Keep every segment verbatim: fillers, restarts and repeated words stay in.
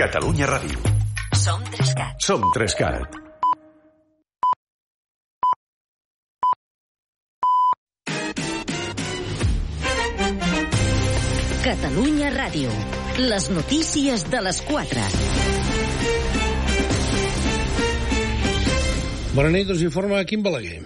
Catalunya Ràdio. Som Trescat. Som Trescat. Catalunya Ràdio. Les notícies de les quatre. Bona nit, us informa Quim Balaguer.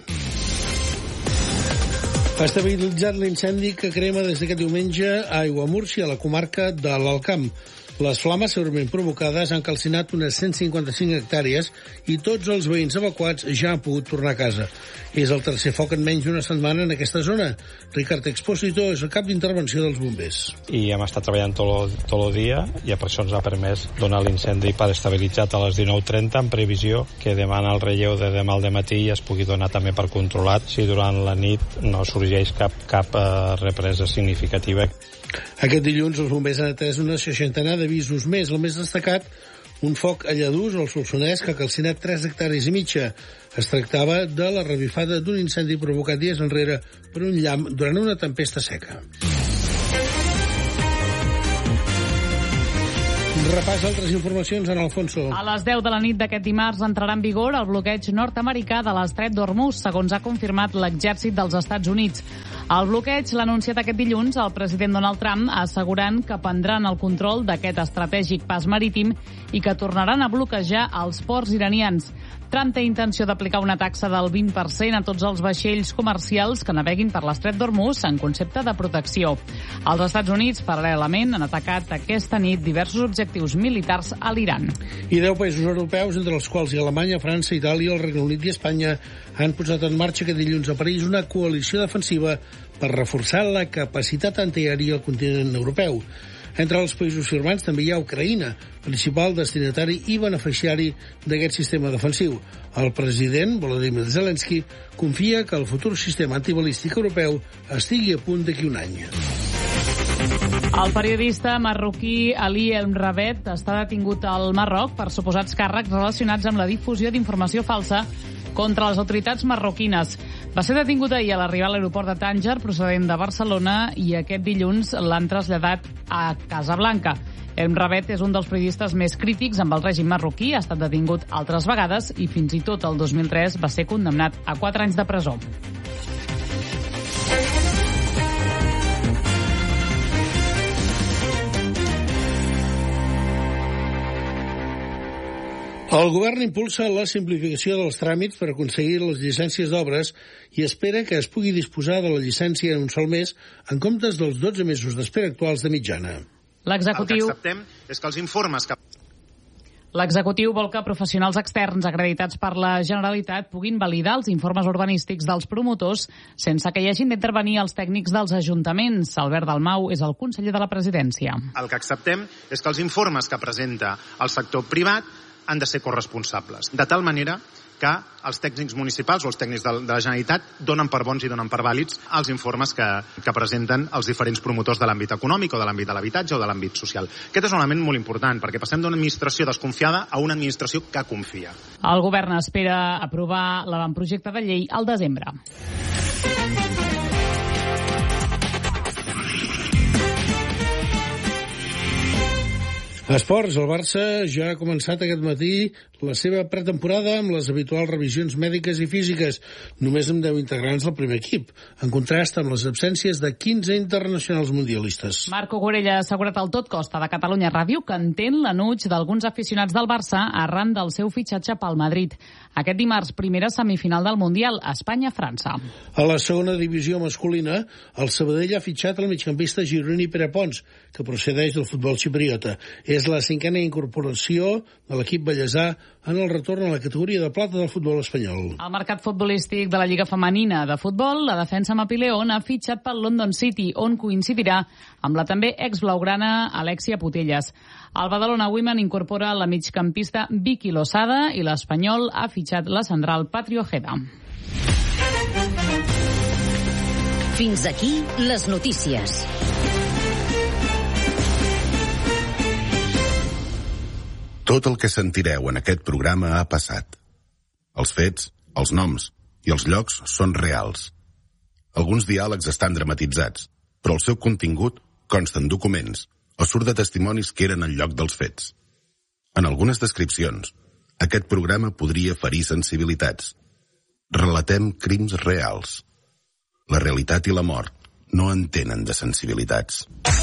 Ha estabilitzat l'incendi que crema des d'aquest diumenge a Aiguamúrcia, a la comarca de l'Alt Camp. Les flames, segurament provocades, han calcinat unes cent cinquanta-cinc hectàrees i tots els veïns evacuats ja han pogut tornar a casa. És el tercer foc en menys d'una setmana en aquesta zona. Ricard Expósito és el cap d'intervenció dels bombers. I hem estat treballant tot, tot el dia i per això ens ha permès donar l'incendi per estabilitzat a les dinou trenta en previsió que demà el relleu de demà al dematí es pugui donar també per controlat si durant la nit no sorgeix cap, cap uh, represa significativa. Aquest dilluns els bombers han atès una seixantena d'avisos més. El més destacat, un foc a Lladurs, al Solsonès, que ha calcinat tres hectàrees i mitja. Es tractava de la revifada d'un incendi provocat dies enrere per un llamp durant una tempesta seca. Repàs altres informacions en Alfonso. A les deu de la nit d'aquest dimarts entrarà en vigor el bloqueig nord-americà de l'estret d'Hormuz, segons ha confirmat l'exèrcit dels Estats Units. El bloqueig l'ha anunciat aquest dilluns el president Donald Trump, assegurant que prendran el control d'aquest estratègic pas marítim i que tornaran a bloquejar els ports iranians. Trump té intenció d'aplicar una taxa del vint per cent a tots els vaixells comercials que naveguin per l'estret d'Hormuz en concepte de protecció. Els Estats Units, paral·lelament, han atacat aquesta nit diversos objectius militars a l'Iran. I deu països europeus, entre els quals Alemanya, França, Itàlia, el Regne Unit i Espanya, han posat en marxa aquest dilluns a París una coalició defensiva per reforçar la capacitat antiaèria al continent europeu. Entre els països firmants també hi ha Ucraïna, principal destinatari i beneficiari d'aquest sistema defensiu. El president, Volodymyr Zelensky, confia que el futur sistema antibalístic europeu estigui a punt d'aquí un any. El periodista marroquí Ali El Mrabet està detingut al Marroc per suposats càrrecs relacionats amb la difusió d'informació falsa contra les autoritats marroquines. Va ser detingut ahir a l'arribar a l'aeroport de Tànger, procedent de Barcelona, i aquest dilluns l'han traslladat a Casablanca. El Mrabet és un dels periodistes més crítics amb el règim marroquí, ha estat detingut altres vegades i fins i tot el dos mil tres va ser condemnat a quatre anys de presó. El govern impulsa la simplificació dels tràmits per aconseguir les llicències d'obres i espera que es pugui disposar de la llicència en un sol mes en comptes dels dotze mesos d'espera actuals de mitjana. L'executiu... El que acceptem és que els informes que... L'executiu vol que professionals externs acreditats per la Generalitat puguin validar els informes urbanístics dels promotors sense que hi hagin d'intervenir els tècnics dels ajuntaments. Albert Dalmau és el conseller de la Presidència. El que acceptem és que els informes que presenta el sector privat han de ser corresponsables, de tal manera que els tècnics municipals o els tècnics de la Generalitat donen per bons i donen per vàlids els informes que, que presenten els diferents promotors de l'àmbit econòmic o de l'àmbit de l'habitatge o de l'àmbit social. Aquest és un element molt important, perquè passem d'una administració desconfiada a una administració que confia. El govern espera aprovar l'avantprojecte de llei al desembre. Esports, el Barça ja ha començat aquest matí la seva pretemporada amb les habituals revisions mèdiques i físiques, només amb deu integrants del primer equip, en contrast amb les absències de quinze internacionals mundialistes. Marco Corella ha assegurat al Tot Costa de Catalunya Ràdio que entén l'enuig d'alguns aficionats del Barça arran del seu fitxatge pel Madrid. Aquest dimarts, primera semifinal del Mundial, Espanya-França. A la segona divisió masculina, el Sabadell ha fitxat el migcampista gironí Pere Pons, que procedeix del futbol xipriota. És la cinquena incorporació de l'equip ballesà en el retorn a la categoria de plata del futbol espanyol. Al mercat futbolístic de la Lliga Femenina de Futbol, la defensa Mapileón ha fitxat pel London City, on coincidirà amb la també ex-blaugrana Alexia Putellas. El Badalona Women incorpora la migcampista Vicky Losada i l'Espanyol ha fitxat la central Patri Ojeda. Fins aquí les notícies. Tot el que sentireu en aquest programa ha passat. Els fets, els noms i els llocs són reals. Alguns diàlegs estan dramatitzats, però el seu contingut consta en documents o surt de testimonis que eren al lloc dels fets. En algunes descripcions, aquest programa podria ferir sensibilitats. Relatem crims reals. La realitat i la mort no entenen de sensibilitats.